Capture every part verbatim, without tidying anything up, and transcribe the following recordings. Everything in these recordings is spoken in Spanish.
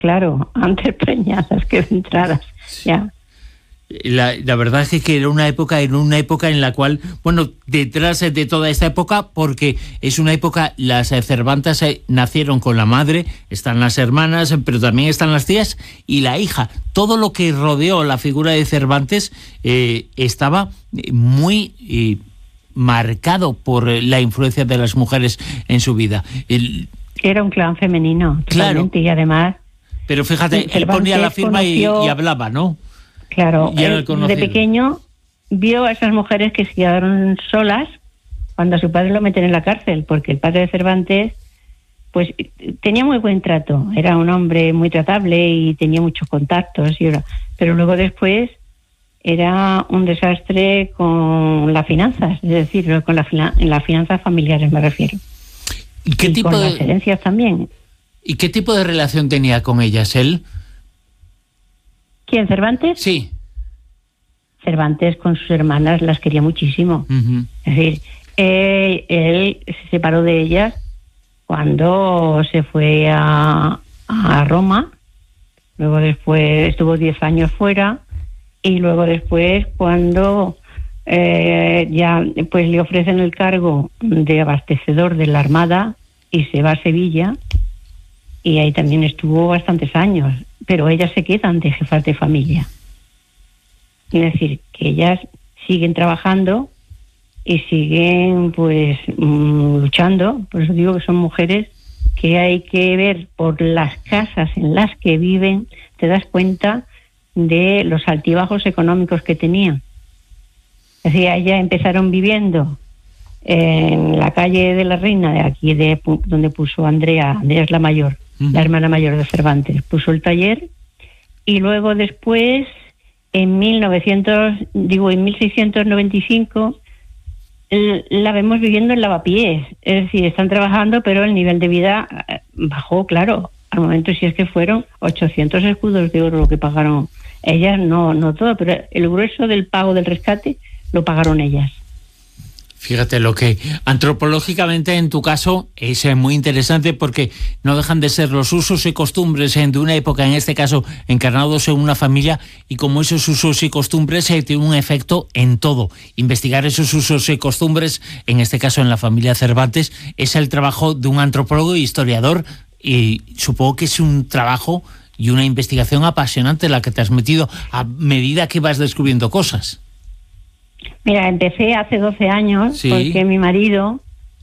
claro, antes preñadas que centradas, sí. Ya. La, la verdad es que era una época, era una época en la cual, bueno, detrás de toda esta época, porque es una época, las Cervantes eh, nacieron con la madre, están las hermanas, pero también están las tías y la hija. Todo lo que rodeó la figura de Cervantes eh, estaba muy eh, marcado por la influencia de las mujeres en su vida. El, era un clan femenino, claro, y además... Pero fíjate, él ponía la firma conoció... y, y hablaba, ¿no? Claro, él, de pequeño vio a esas mujeres que se quedaron solas cuando a su padre lo meten en la cárcel, porque el padre de Cervantes pues tenía muy buen trato, era un hombre muy tratable y tenía muchos contactos, y era, pero luego después era un desastre con las finanzas, es decir, con la, las finanzas familiares me refiero. ¿Y qué y tipo con de las herencias también? ¿Y qué tipo de relación tenía con ellas él? ¿Quién, Cervantes? Sí. Cervantes con sus hermanas las quería muchísimo. Uh-huh. Es decir, eh, él se separó de ellas cuando se fue a, a Roma, luego después estuvo diez años fuera, y luego después cuando eh, ya pues le ofrecen el cargo de abastecedor de la Armada y se va a Sevilla, y ahí también estuvo bastantes años, pero ellas se quedan de jefas de familia. Es decir, que ellas siguen trabajando y siguen pues mmm, luchando. Por eso digo que son mujeres que hay que ver por las casas en las que viven, te das cuenta de los altibajos económicos que tenían. Es decir, ellas empezaron viviendo en la calle de la Reina, de aquí de donde puso Andrea, Andrea es la mayor, uh-huh. la hermana mayor de Cervantes, puso el taller, y luego después en mil novecientos, digo en mil seiscientos noventa y cinco la vemos viviendo en lavapiés, es decir, están trabajando, pero el nivel de vida bajó, claro, al momento si es que fueron ochocientos escudos de oro lo que pagaron ellas, no no todo, pero el grueso del pago del rescate lo pagaron ellas. Fíjate lo que antropológicamente en tu caso es muy interesante, porque no dejan de ser los usos y costumbres de una época, en este caso encarnados en una familia, y como esos usos y costumbres tienen un efecto en todo. Investigar esos usos y costumbres, en este caso en la familia Cervantes, es el trabajo de un antropólogo e historiador, y supongo que es un trabajo y una investigación apasionante la que te has metido a medida que vas descubriendo cosas. Mira, empecé hace doce años, sí, porque mi marido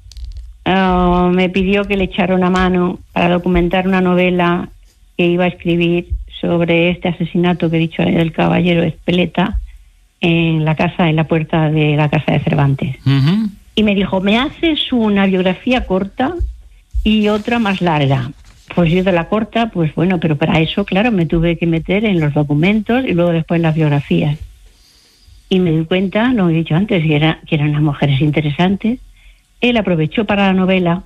uh, me pidió que le echara una mano para documentar una novela que iba a escribir sobre este asesinato que he dicho del caballero Espeleta en la casa, en la puerta de la casa de Cervantes. Uh-huh. Y me dijo, ¿me haces una biografía corta y otra más larga? Pues yo de la corta, pues bueno, pero para eso, claro, me tuve que meter en los documentos y luego después en las biografías. Y me di cuenta, lo he dicho antes, que, era, que eran unas mujeres interesantes. Él aprovechó para la novela,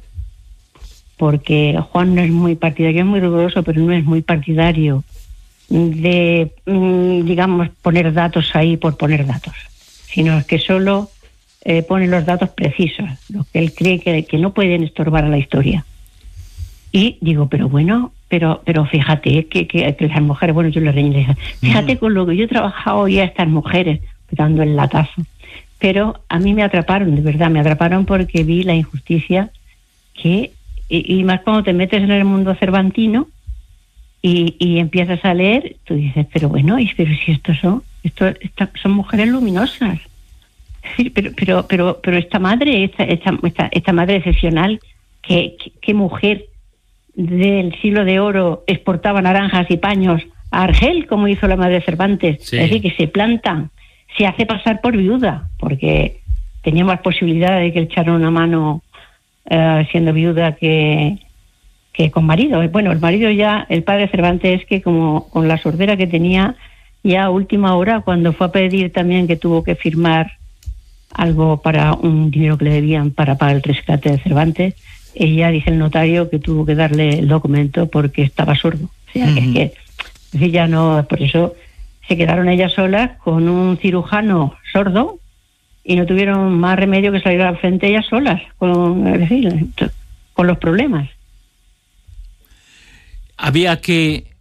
porque Juan no es muy partidario, es muy riguroso, pero no es muy partidario de, digamos, poner datos ahí por poner datos, sino que solo eh, pone los datos precisos, lo que él cree que, que no pueden estorbar a la historia. Y digo, pero bueno, pero pero fíjate que, que, que las mujeres, bueno, yo le reñí, fíjate con lo que yo he trabajado ya estas mujeres, dando el latazo, pero a mí me atraparon, de verdad, me atraparon porque vi la injusticia que, y, y más cuando te metes en el mundo cervantino y, y empiezas a leer, tú dices, pero bueno, pero si estos son, estos, estas son mujeres luminosas, pero pero pero pero esta madre, esta esta esta, esta madre excepcional, que, que, que mujer del siglo de oro exportaba naranjas y paños a Argel, como hizo la madre de Cervantes, sí. Es decir, que se plantan, se hace pasar por viuda, porque tenía más posibilidad de que le echaran una mano uh, siendo viuda que, que con marido. Bueno, el marido ya, el padre de Cervantes, es que como con la sordera que tenía, ya a última hora, cuando fue a pedir también que tuvo que firmar algo para un dinero que le debían para pagar el rescate de Cervantes, ella dice el notario que tuvo que darle el documento porque estaba sordo. O sea, uh-huh. que es que, es decir, ya no, por eso se quedaron ellas solas con un cirujano sordo y no tuvieron más remedio que salir al frente ellas solas con, es decir, con los problemas. Había que